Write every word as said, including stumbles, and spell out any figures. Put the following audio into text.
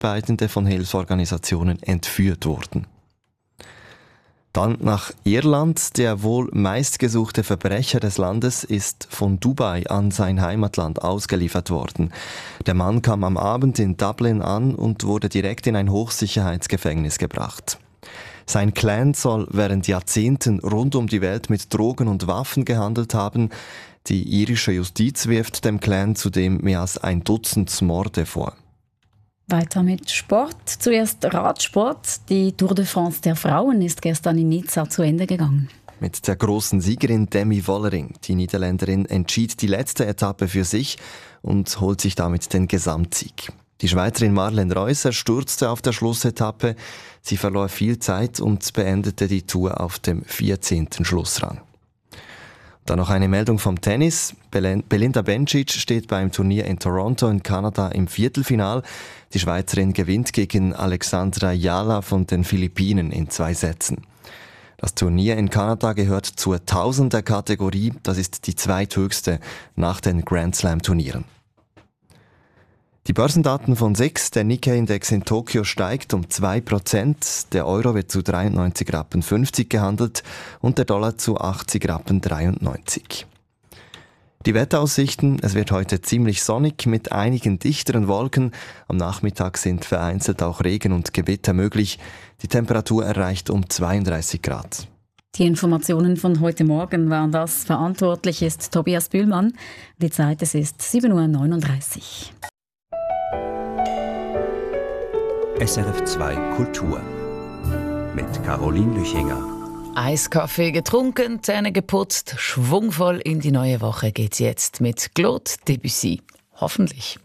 Mitarbeitende von Hilfsorganisationen entführt wurden. Dann nach Irland. Der wohl meistgesuchte Verbrecher des Landes ist von Dubai an sein Heimatland ausgeliefert worden. Der Mann kam am Abend in Dublin an und wurde direkt in ein Hochsicherheitsgefängnis gebracht. Sein Clan soll während Jahrzehnten rund um die Welt mit Drogen und Waffen gehandelt haben. Die irische Justiz wirft dem Clan zudem mehr als ein Dutzend Morde vor. Weiter mit Sport. Zuerst Radsport. Die Tour de France der Frauen ist gestern in Nizza zu Ende gegangen. Mit der großen Siegerin Demi Vollering. Die Niederländerin entschied die letzte Etappe für sich und holt sich damit den Gesamtsieg. Die Schweizerin Marlene Reusser stürzte auf der Schlussetappe. Sie verlor viel Zeit und beendete die Tour auf dem vierzehnten Schlussrang. Dann noch eine Meldung vom Tennis. Belinda Bencic steht beim Turnier in Toronto in Kanada im Viertelfinal. Die Schweizerin gewinnt gegen Alexandra Jala von den Philippinen in zwei Sätzen. Das Turnier in Kanada gehört zur Tausender-Kategorie. Das ist die zweithöchste nach den Grand Slam-Turnieren. Die Börsendaten von SIX, der Nikkei-Index in Tokio steigt um zwei Prozent, der Euro wird zu dreiundneunzig Rappen fünfzig gehandelt und der Dollar zu achtzig Rappen dreiundneunzig. Die Wetteraussichten: Es wird heute ziemlich sonnig mit einigen dichteren Wolken. Am Nachmittag sind vereinzelt auch Regen und Gewitter möglich. Die Temperatur erreicht um zweiunddreißig Grad. Die Informationen von heute Morgen waren das. Verantwortlich ist Tobias Bühlmann. Die Zeit, es ist sieben Uhr neununddreißig. S R F zwei Kultur mit Caroline Lüchinger. Eiskaffee getrunken, Zähne geputzt, schwungvoll in die neue Woche geht's jetzt mit Claude Debussy. Hoffentlich.